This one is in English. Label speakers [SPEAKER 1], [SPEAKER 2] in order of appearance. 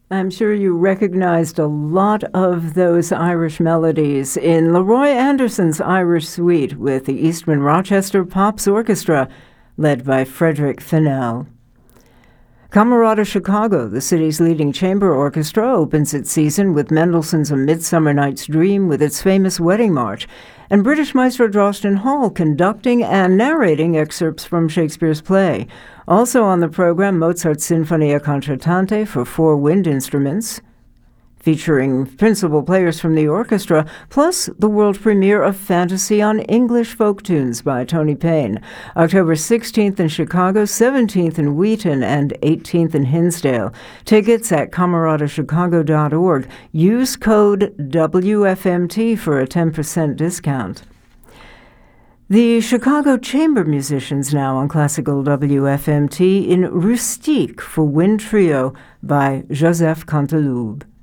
[SPEAKER 1] I'm sure you recognized a lot of those Irish melodies in Leroy Anderson's Irish Suite with the Eastman Rochester Pops Orchestra, led by Frederick Fennell. Camerata Chicago, the city's leading chamber orchestra, opens its season with Mendelssohn's A Midsummer Night's Dream with its famous wedding march, and British maestro Drosten Hall conducting and narrating excerpts from Shakespeare's play. Also on the program, Mozart's Sinfonia Concertante for 4 wind instruments, featuring principal players from the orchestra, plus the world premiere of Fantasy on English Folk Tunes by Tony Payne, October 16th in Chicago, 17th in Wheaton, and 18th in Hinsdale. Tickets at camarataschicago.org. Use code WFMT for a 10% discount. The Chicago Chamber Musicians now on Classical WFMT in Rustique for Wind Trio by Joseph Canteloube.